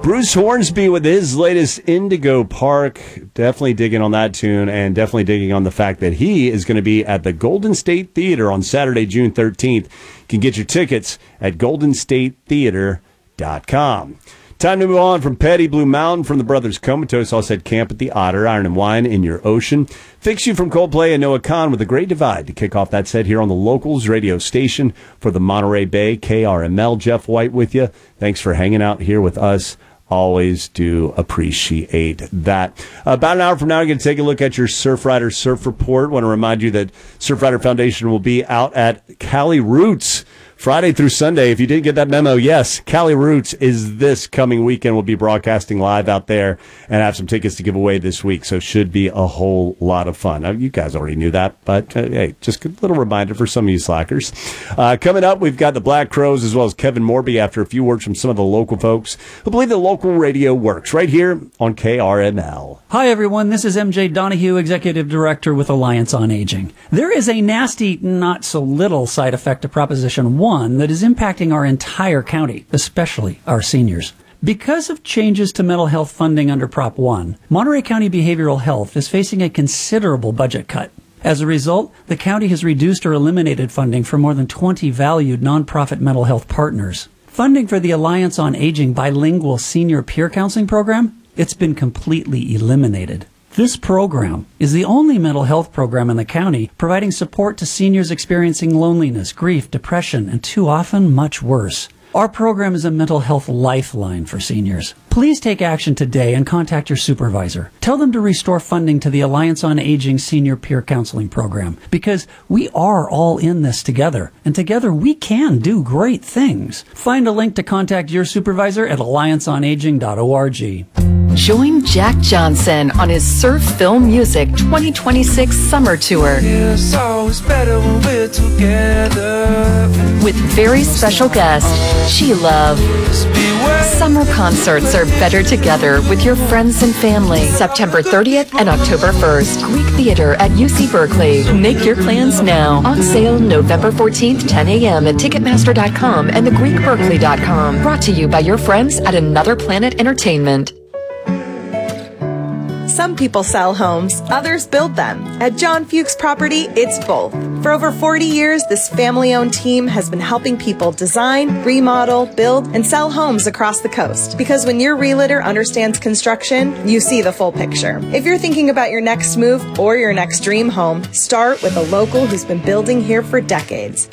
Bruce Hornsby with his latest Indigo Park. Definitely digging on that tune and definitely digging on the fact that he is going to be at the Golden State Theater on Saturday, June 13th. You can get your tickets at goldenstatetheater.com. Time to move on from Petty Blue Mountain from the Brothers Comatose. All said camp at the Otter, Iron and Wine in your ocean. Fix You from Coldplay and Noah Kahan with The Great Divide to kick off that set here on the Locals radio station for the Monterey Bay. KRML, Jeff White with you. Thanks for hanging out here with us. Always do appreciate that. About an hour from now, I'm going to take a look at your Surfrider Surf Report. I want to remind you that Surfrider Foundation will be out at Cali Roots Friday through Sunday. If you didn't get that memo, yes, Cali Roots is this coming weekend. We'll be broadcasting live out there and have some tickets to give away this week, so should be a whole lot of fun. Now, you guys already knew that, but hey, just a little reminder for some of you slackers. Coming up, we've got the Black Crowes as well as Kevin Morby after a few words from some of the local folks who believe that local radio works right here on KRML. Hi, everyone. This is MJ Donahue, Executive Director with Alliance on Aging. There is a nasty, not so little side effect of Proposition 1 that is impacting our entire county, especially our seniors. Because of changes to mental health funding under Prop 1, Monterey County Behavioral Health is facing a considerable budget cut. As a result, the county has reduced or eliminated funding for more than 20 valued nonprofit mental health partners. Funding for the Alliance on Aging bilingual senior peer counseling program, it's been completely eliminated. This program is the only mental health program in the county providing support to seniors experiencing loneliness, grief, depression, and too often much worse. Our program is a mental health lifeline for seniors. Please take action today and contact your supervisor. Tell them to restore funding to the Alliance on Aging Senior Peer Counseling Program because we are all in this together, and together we can do great things. Find a link to contact your supervisor at allianceonaging.org. Join Jack Johnson on his Surf Film Music 2026 Summer Tour. It's always better when we're together. With very special guest, G-Love. Summer concerts are better together with your friends and family. September 30th and October 1st. Greek Theater at UC Berkeley. Make your plans now. On sale November 14th, 10 a.m. at Ticketmaster.com and thegreekberkeley.com. Brought to you by your friends at Another Planet Entertainment. Some people sell homes, others build them. At John Fuchs Property, it's both. For over 40 years, this family-owned team has been helping people design, remodel, build, and sell homes across the coast. Because when your realtor understands construction, you see the full picture. If you're thinking about your next move or your next dream home, start with a local who's been building here for decades.